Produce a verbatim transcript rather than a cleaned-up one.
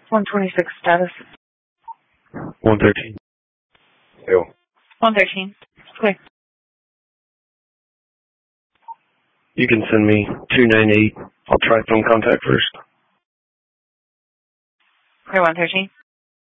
one twenty-six status. one thirteen. Yo. one thirteen. Clear. You can send me two nine eight. I'll try phone contact first. Clear one thirteen.